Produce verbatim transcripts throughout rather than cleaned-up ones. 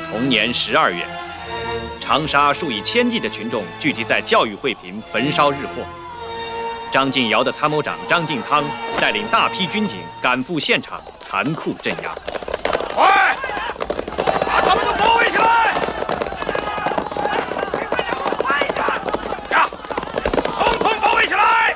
同年十二月，长沙数以千计的群众聚集在教育会坪焚烧日货。张敬尧的参谋长张敬汤带领大批军警赶赴现场，残酷镇压。 快，把他们都包围起来！呀，统统包围起来！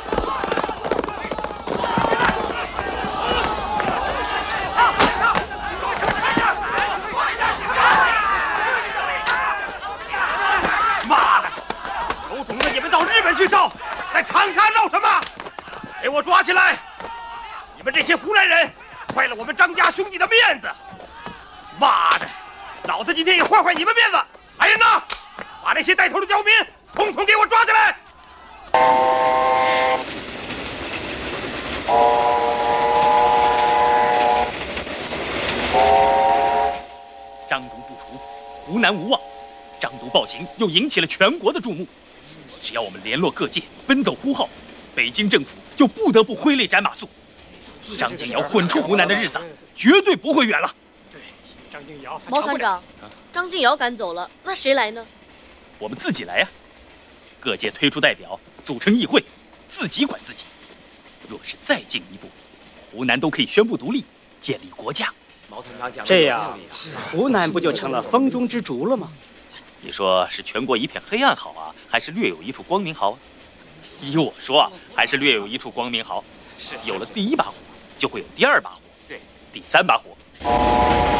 去烧，在长沙闹什么？给我抓起来！你们这些湖南人，坏了我们张家兄弟的面子！妈的，老子今天也坏坏你们面子！来人呐，把那些带头的刁民统统给我抓起来！ 张毒不除，湖南无望。张毒暴行又引起了全国的注目。 只要我们联络各界，奔走呼号，北京政府就不得不挥泪斩马谡。张敬尧滚出湖南的日子绝对不会远了。 对，张敬尧， 毛团长，张敬尧赶走了，那谁来呢？ 我们自己来呀！各界推出代表，组成议会，自己管自己。若是再进一步，湖南都可以宣布独立，建立国家。 毛团长讲这样，湖南不就成了风中之烛了吗？ 你说是全国一片黑暗好啊，还是略有一处光明好啊？依我说啊，还是略有一处光明好。是，有了第一把火，就会有第二把火，对，第三把火。